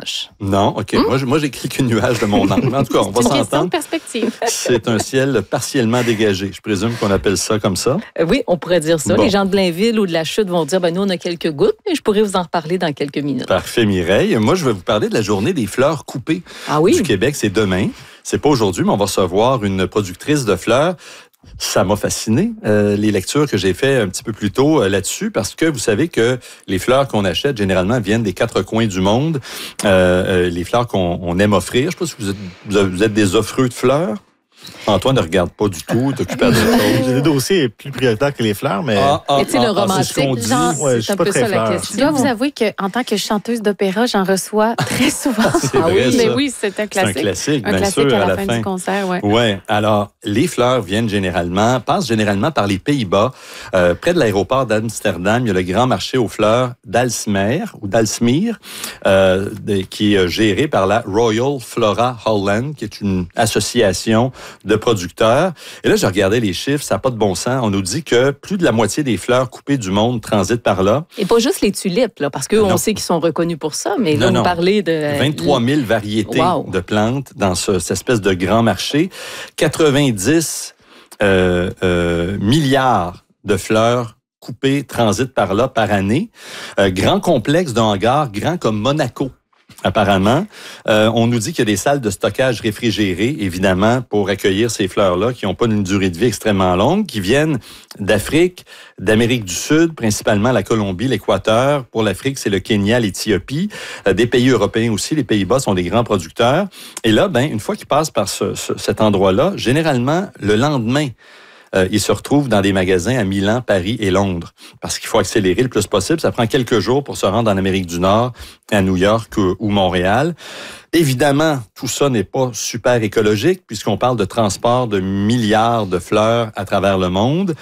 nuages. Non, OK. Moi, j'ai quelques nuages de mon angle. En tout cas, on va C'est une question de s'entendre. perspective. C'est un ciel partiellement dégagé. Je présume qu'on appelle ça comme ça. Oui, on pourrait dire ça. Bon. Les gens de Blainville ou de la Chute vont dire, nous, on a quelques gouttes, mais je pourrais vous en reparler dans quelques minutes. Parfait, Mireille. Moi, je vais vous parler de la journée des fleurs coupées du Québec. C'est demain. C'est pas aujourd'hui, mais on va recevoir une productrice de fleurs. Ça m'a fasciné, les lectures que j'ai fait un petit peu plus tôt là-dessus, parce que vous savez que les fleurs qu'on achète, généralement, viennent des 4 coins du monde. Les fleurs qu'on aime offrir. Je ne sais pas si vous êtes des offreux de fleurs. Antoine ne regarde pas du tout, t'occupes à d'autres choses. J'ai des dossiers plus prioritaires que les fleurs, mais... Et tu sais, le romantique, c'est ce qu'on dit. c'est un peu ça la question. Je dois vous avouer qu'en tant que chanteuse d'opéra, j'en reçois très souvent. C'est vrai, mais ça. oui, c'est un classique. C'est un classique, bien classique sûr, à à la fin fin du concert, oui. Ouais. Alors, les fleurs passent généralement par les Pays-Bas. Près de l'aéroport d'Amsterdam, il y a le grand marché aux fleurs d'Alsmeer, qui est géré par la Royal Flora Holland, qui est une association de producteurs. Et là, j'ai regardé les chiffres, ça n'a pas de bon sens. On nous dit que plus de la moitié des fleurs coupées du monde transitent par là. Et pas juste les tulipes, là, parce qu'on sait qu'ils sont reconnus pour ça, mais là, vous parlez de... 23 000 variétés de plantes dans cette espèce de grand marché. 90 milliards de fleurs coupées transitent par là par année. Grand complexe de hangars, grand comme Monaco. Apparemment, on nous dit qu'il y a des salles de stockage réfrigérées, évidemment, pour accueillir ces fleurs-là, qui n'ont pas une durée de vie extrêmement longue, qui viennent d'Afrique, d'Amérique du Sud, principalement la Colombie, l'Équateur. Pour l'Afrique, c'est le Kenya, l'Éthiopie. Des pays européens aussi, les Pays-Bas sont des grands producteurs. Et là, une fois qu'ils passent par cet endroit-là, généralement, le lendemain, ils se retrouvent dans des magasins à Milan, Paris et Londres. Parce qu'il faut accélérer le plus possible. Ça prend quelques jours pour se rendre en Amérique du Nord, à New York ou Montréal. Évidemment, tout ça n'est pas super écologique puisqu'on parle de transport de milliards de fleurs à travers le monde.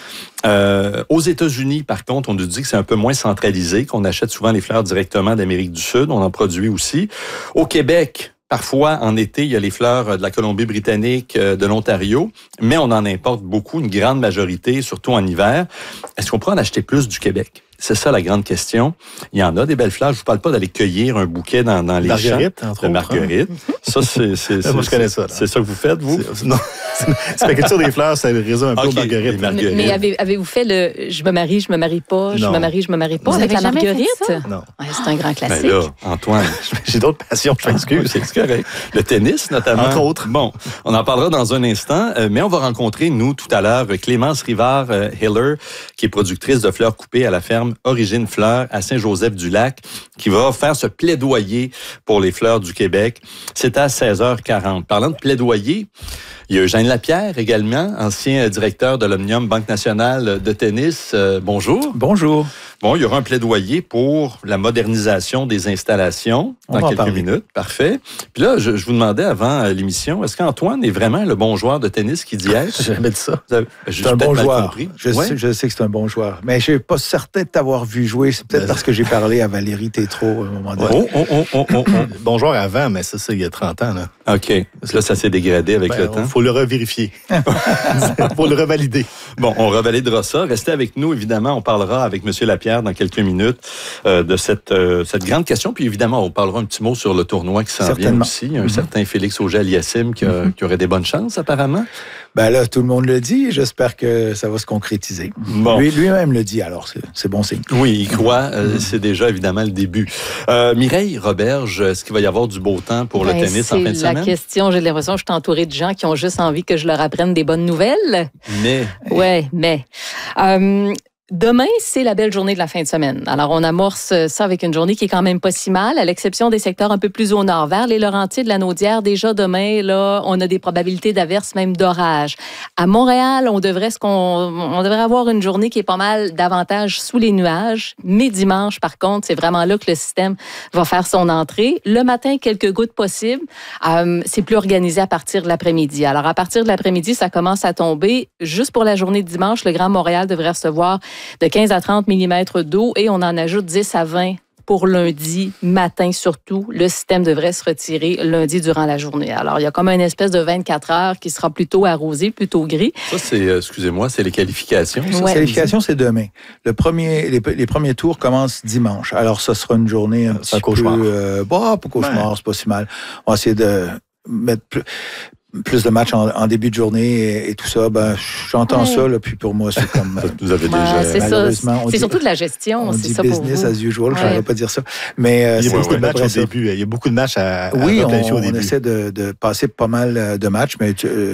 Aux États-Unis, par contre, on nous dit que c'est un peu moins centralisé, qu'on achète souvent les fleurs directement d'Amérique du Sud. On en produit aussi. Au Québec, parfois, en été, il y a les fleurs de la Colombie-Britannique, de l'Ontario, mais on en importe beaucoup, une grande majorité, surtout en hiver. Est-ce qu'on pourrait en acheter plus du Québec? C'est ça la grande question. Il y en a des belles fleurs. Je vous parle pas d'aller cueillir un bouquet dans les Marguerite, champs. entre autres. Marguerite. Ça, moi, je connais ça. C'est ça que vous faites, vous? Non. C'est la culture des fleurs, ça résume un peu aux marguerites. Mais avez-vous fait le « je me marie, je me marie pas, je me marie, je me marie pas » avec la marguerite? Non. Ouais, c'est un grand classique. Ben là, Antoine. J'ai d'autres passions, je m'excuse. C'est correct. Le tennis, notamment. Entre autres. Bon, on en parlera dans un instant, mais on va rencontrer, nous, tout à l'heure, Clémence Rivard-Hiller, qui est productrice de fleurs coupées à la ferme Origine Fleurs à Saint-Joseph-du-Lac, qui va faire ce plaidoyer pour les fleurs du Québec. C'est à 16h40. Parlant de plaidoyer, il y a Eugène Lapierre également, ancien directeur de l'Omnium Banque nationale de tennis. Bonjour. Bonjour. Bon, il y aura un plaidoyer pour la modernisation des installations dans quelques minutes. Parfait. Puis là, je vous demandais avant l'émission, est-ce qu'Antoine est vraiment le bon joueur de tennis qui dit être? J'ai jamais dit ça. C'est un bon joueur. Je sais que c'est un bon joueur. Mais je ne suis pas certain de t'avoir vu jouer. C'est peut-être parce que j'ai parlé à Valérie Tétrault à un moment donné. Bon joueur avant, mais ça, il y a 30 ans. Là. OK. Là, ça s'est dégradé avec le temps. Il faut le revérifier. Il faut le revalider. Bon, on revalidera ça. Restez avec nous, évidemment. On parlera avec M. Lapierre dans quelques minutes de cette grande question. Puis évidemment, on parlera un petit mot sur le tournoi qui s'en vient aussi. Il y a un certain Félix Auger-Aliassime qui aurait des bonnes chances, apparemment. Ben là, tout le monde le dit. J'espère que ça va se concrétiser. Bon. Lui-même le dit, alors c'est bon signe. Oui, il croit. C'est déjà, évidemment, le début. Mireille Roberge, est-ce qu'il va y avoir du beau temps pour le tennis en fin de semaine? C'est la question. J'ai l'impression que je suis entourée de gens qui ont juste envie que je leur apprenne des bonnes nouvelles. Mais... Demain, c'est la belle journée de la fin de semaine. Alors, on amorce ça avec une journée qui est quand même pas si mal, à l'exception des secteurs un peu plus au nord, vers les Laurentides, la Naudière. Déjà demain, là, on a des probabilités d'averses, même d'orage. À Montréal, on devrait avoir une journée qui est pas mal davantage sous les nuages. Mais dimanche, par contre, c'est vraiment là que le système va faire son entrée. Le matin, quelques gouttes possibles. C'est plus organisé à partir de l'après-midi. Alors, à partir de l'après-midi, ça commence à tomber. Juste pour la journée de dimanche, le Grand Montréal devrait recevoir de 15 à 30 mm d'eau et on en ajoute 10 à 20 pour lundi matin surtout. Le système devrait se retirer lundi durant la journée. Alors, il y a comme une espèce de 24 heures qui sera plutôt arrosé, plutôt gris. Ça, c'est, excusez-moi, c'est les qualifications. Les qualifications, c'est demain. Les premiers tours commencent dimanche. Alors, ça sera une journée un petit cauchemar. Pas cauchemar, c'est pas si mal. On va essayer de mettre plus de matchs en début de journée et tout ça. J'entends ça, là, puis pour moi, c'est comme... Vous avez déjà... C'est malheureusement... C'est surtout de la gestion, on c'est dit ça pour vous. business as usual, je ne vais pas dire ça. Mais il y a beaucoup de matchs au début. Il y a beaucoup de matchs à replancher au début. On essaie de passer pas mal de matchs, mais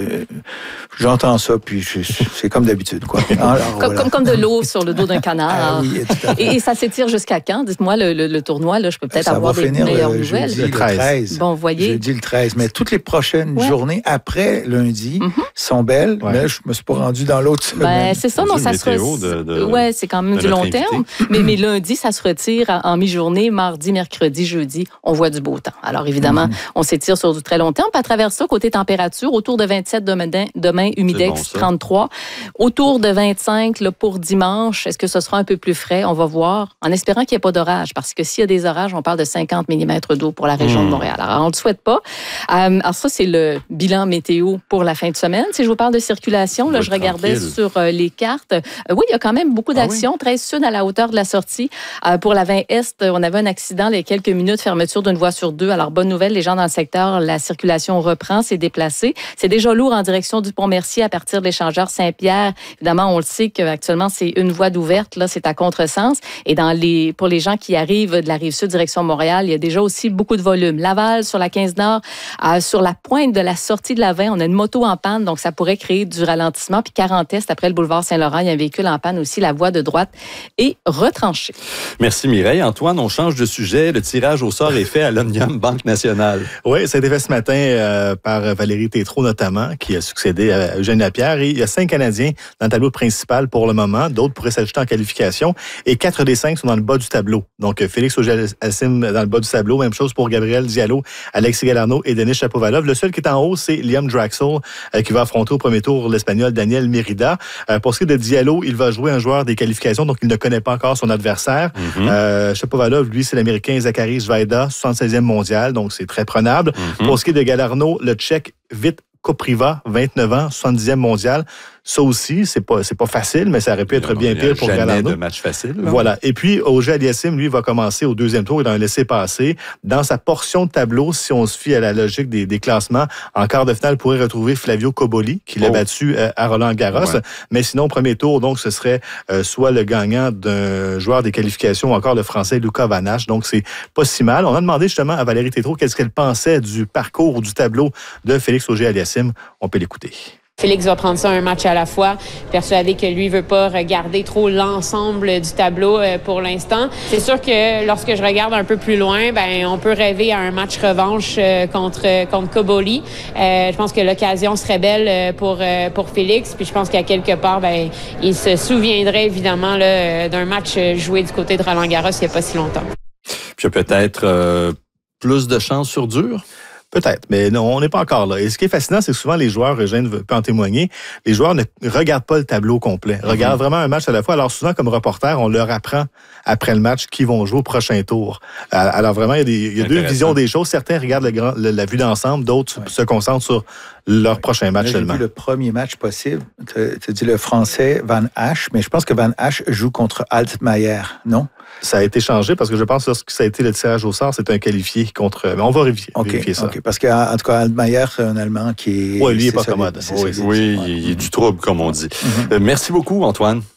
j'entends ça, puis c'est comme d'habitude, quoi. Alors, comme de l'eau sur le dos d'un canard. Oui, tout à fait. Et ça s'étire jusqu'à quand? Dites-moi, le tournoi, là, je peux peut-être avoir des meilleures nouvelles. Le 13. Bon, voyez. Jeudi le 13. Mais toutes les prochaines journées après lundi sont belles, mais je me suis pas rendu dans l'autre semaine. C'est ça, non, ça se retire. Oui, c'est quand même du long terme. Mais lundi, ça se retire en mi-journée. Mardi, mercredi, jeudi, on voit du beau temps. Alors, évidemment, on s'étire sur du très long terme. Puis à travers ça, côté température, autour de 27 demain, humidex 33. Autour de 25 là, pour dimanche. Est-ce que ce sera un peu plus frais? On va voir, en espérant qu'il n'y ait pas d'orage. Parce que s'il y a des orages, on parle de 50 mm d'eau pour la région de Montréal. Alors, on ne le souhaite pas. Alors ça, c'est le bilan météo pour la fin de semaine. Si je vous parle de circulation, là, je regardais sur les cartes. Oui, il y a quand même beaucoup d'actions. 13 Sud à la hauteur de la sortie. Pour la 20 Est, on avait un accident il y a quelques minutes, fermeture d'une voie sur 2. Alors, bonne nouvelle, les gens dans le secteur, la circulation reprend, s'est déplacée. C'est déjà lourd en direction du Pont-Mercier à partir de l'échangeur Saint-Pierre. Évidemment, on le sait qu'actuellement, c'est une voie d'ouverte. Là, c'est à contresens. Et pour les gens qui arrivent de la Rive-Sud direction Montréal, il y a déjà aussi beaucoup de volume. Laval, sur la 15 Nord, sur la pointe de la sortie de la 20, on a une moto en panne, donc ça pourrait créer du ralentissement. Puis 40 Est, après le boulevard Saint-Laurent, il y a un véhicule en panne aussi. La voie de droite est retranchée. Merci Mireille. Antoine, on change de sujet. Le tirage au sort est fait à l'Omnium Banque Nationale. Oui, ça a été fait ce matin par Valérie Tétrault notamment, qui a succédé à Eugène Lapierre. Et il y a 5 Canadiens dans le tableau principal pour le moment. D'autres pourraient s'ajouter en qualification. Et 4 des 5 sont dans le bas du tableau. Donc, Félix Auger-Aliassime dans le bas du tableau. Même chose pour Gabriel Diallo, Alexis Galarneau et Denis Shapovalov. Le seul qui est en haut, c'est Liam Draxl, qui va affronter au premier tour l'Espagnol Daniel Mérida. Pour ce qui est de Diallo, il va jouer un joueur des qualifications, donc il ne connaît pas encore son adversaire. Shapovalov, lui, c'est l'Américain Zachary Svajda, 76e mondial, donc c'est très prenable. Pour ce qui est de Galarneau, le Tchèque Vít Kopriva, 29 ans, 70e mondial. Ça aussi, c'est pas facile, mais ça aurait pu être bien pire pour Galarneau. Jamais de match facile. Là. Voilà. Et puis, Auger-Aliassime, lui, va commencer au deuxième tour. Il a un laissez-passer. Dans sa portion de tableau, si on se fie à la logique des classements, en quart de finale, il pourrait retrouver Flavio Cobolli, qui l'a battu à Roland-Garros. Ouais. Mais sinon, au premier tour, donc, ce serait soit le gagnant d'un joueur des qualifications ou encore le Français Luca Van Hache. Donc, c'est pas si mal. On a demandé justement à Valérie Tétrault qu'est-ce qu'elle pensait du parcours, du tableau de Félix Auger-Aliassime. On peut l'écouter. Félix va prendre ça un match à la fois, persuadé que lui veut pas regarder trop l'ensemble du tableau pour l'instant. C'est sûr que lorsque je regarde un peu plus loin, on peut rêver à un match revanche contre Cobolli. Je pense que l'occasion serait belle pour Félix, puis je pense qu'à quelque part, il se souviendrait évidemment là, d'un match joué du côté de Roland-Garros il y a pas si longtemps. Puis peut-être plus de chance sur dur. Peut-être, mais non, on n'est pas encore là. Et ce qui est fascinant, c'est que souvent les joueurs, Eugène peut en témoigner, les joueurs ne regardent pas le tableau complet, regardent vraiment un match à la fois. Alors souvent, comme reporter, on leur apprend après le match qui vont jouer au prochain tour. Alors vraiment, il y a deux visions des choses. Certains regardent la vue d'ensemble, d'autres se concentrent sur leur prochain match seulement. J'ai dit le premier match possible. Tu as dit le Français Van Hache, mais je pense que Van Hache joue contre Altmaier, non? Ça a été changé parce que je pense que lorsque ça a été le tirage au sort, c'est un qualifié contre... Mais on va vérifier ça. OK. Parce qu'en tout cas, Altmaier, c'est un Allemand qui est... Oui, lui, il n'est pas commode. Oui, il est du trouble, comme on dit. Merci beaucoup, Antoine.